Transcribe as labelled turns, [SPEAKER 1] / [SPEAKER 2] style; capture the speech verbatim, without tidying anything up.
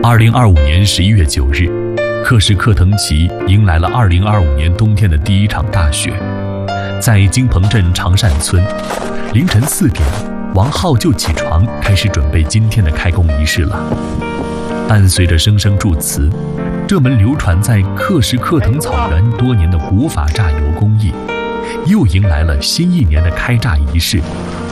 [SPEAKER 1] 二零二五年十一月九日，克什克腾旗迎来了二零二五年冬天的第一场大雪。在金鹏镇长善村，凌晨四点，王浩就起床开始准备今天的开工仪式了。伴随着声声祝词，这门流传在克什克腾草原多年的古法榨油工艺，又迎来了新一年的开榨仪式。